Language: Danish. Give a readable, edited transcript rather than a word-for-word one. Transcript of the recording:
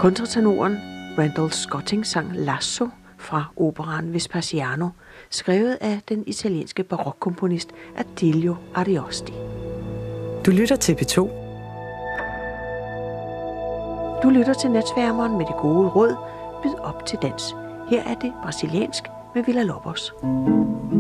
Kontratenoren Randall Scotting sang Lasso fra operaen Vespasiano, skrevet af den italienske barokkomponist Attilio Ariosti. Du lytter til P2. Du lytter til Natsværmeren med det gode råd. Byd op til dans. Her er det brasiliansk med Villa-Lobos.